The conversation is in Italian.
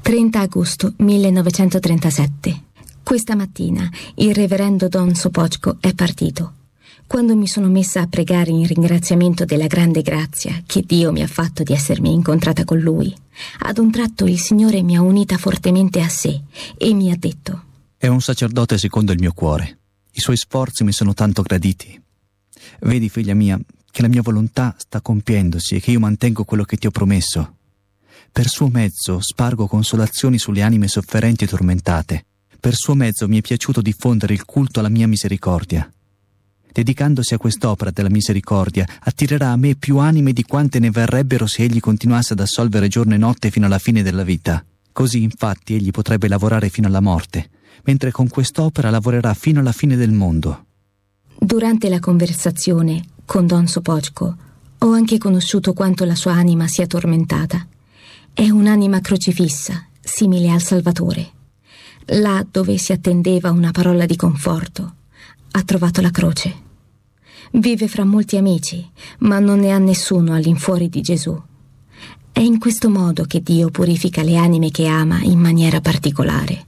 30 agosto 1937. Questa mattina il reverendo Don Sopocko è partito. Quando mi sono messa a pregare in ringraziamento della grande grazia che Dio mi ha fatto di essermi incontrata con lui, ad un tratto il Signore mi ha unita fortemente a sé e mi ha detto: è un sacerdote secondo il mio cuore. I suoi sforzi mi sono tanto graditi. Vedi, figlia mia, che la mia volontà sta compiendosi e che io mantengo quello che ti ho promesso. Per suo mezzo spargo consolazioni sulle anime sofferenti e tormentate. Per suo mezzo mi è piaciuto diffondere il culto alla mia misericordia. Dedicandosi a quest'opera della misericordia, attirerà a me più anime di quante ne verrebbero se egli continuasse ad assolvere giorno e notte fino alla fine della vita. Così infatti egli potrebbe lavorare fino alla morte, mentre con quest'opera lavorerà fino alla fine del mondo. Durante la conversazione con Don Sopocko ho anche conosciuto quanto la sua anima sia tormentata. È un'anima crocifissa, simile al Salvatore. Là dove si attendeva una parola di conforto, ha trovato la croce. Vive fra molti amici, ma non ne ha nessuno all'infuori di Gesù. È in questo modo che Dio purifica le anime che ama in maniera particolare.